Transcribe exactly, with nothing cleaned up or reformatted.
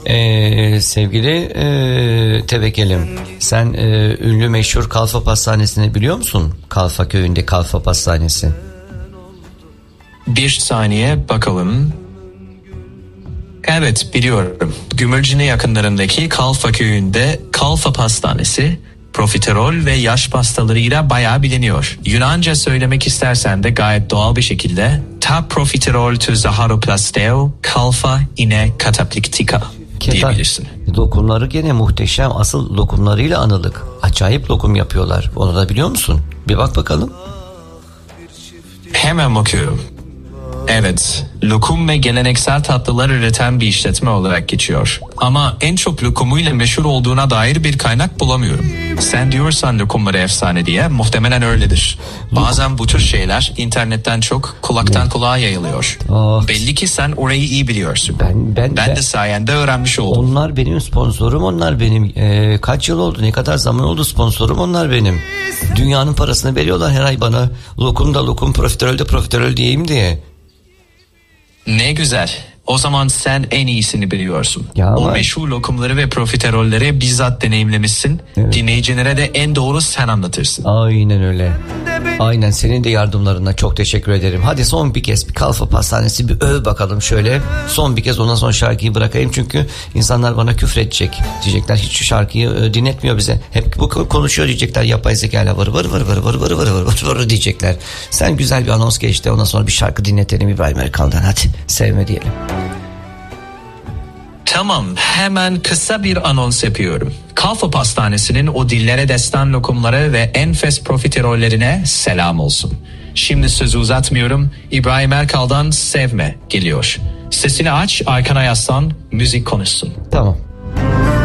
Ee, sevgili e, Tevekkelim, sen e, ünlü meşhur Kalfa Pastanesi'ni biliyor musun? Kalfa köyünde Kalfa Pastanesi. Bir saniye bakalım. Evet, biliyorum. Gümülcine yakınlarındaki Kalfa köyünde Kalfa Pastanesi profiterol ve yaş pastalarıyla bayağı biliniyor. Yunanca söylemek istersen de gayet doğal bir şekilde ta profiterol tu zaharoplasteo kalfa ine katapliktika diyebilirsin. Lokumları gene muhteşem, asıl lokumlarıyla anılık. Acayip lokum yapıyorlar. Onu da biliyor musun? Bir bak bakalım. Hemen bakıyorum. Evet, lokum ve geleneksel tatlılar üreten bir işletme olarak geçiyor. Ama en çok lokumuyla meşhur olduğuna dair bir kaynak bulamıyorum. Sen diyorsan lokumları efsane diye, muhtemelen öyledir. Bazen bu tür şeyler internetten çok kulaktan kulağa yayılıyor. Oh. Belli ki sen orayı iyi biliyorsun. Ben, ben, ben de sayende öğrenmiş oldum. Onlar benim sponsorum, onlar benim. Ee, kaç yıl oldu, ne kadar zaman oldu sponsorum, onlar benim. Dünyanın parasını veriyorlar her ay bana. Lokum da lokum, profiterol de profiterol diyeyim diye. Ne güzel. O zaman sen en iyisini biliyorsun. Ya o ama... meşhur lokumları ve profiterolleri bizzat deneyimlemişsin. Evet. Dinleyicilere de en doğru sen anlatırsın. Aynen öyle. Aynen, senin de yardımlarına çok teşekkür ederim. Hadi son bir kez bir Kalfa Pastanesi bir öv bakalım şöyle. Son bir kez, ondan sonra şarkıyı bırakayım. Çünkü insanlar bana küfredecek. Diyecekler hiç şu şarkıyı dinletmiyor bize. Hep bu konuşuyor diyecekler. Yapay zekayla vır vır vır vır vır vır vır vır vır vır diyecekler. Sen güzel bir anons geçti. Ondan sonra bir şarkı dinletelim İbrahim Erkal'dan. Hadi sevme diyelim. Tamam, hemen kısa bir anons yapıyorum. Kalfa Pastanesi'nin o dillere destan lokumları ve enfes profiterollerine selam olsun. Şimdi sözü uzatmıyorum. İbrahim Erkal'dan Sevme geliyor. Sesini aç, arkana yaslan, müzik konuşsun. Tamam.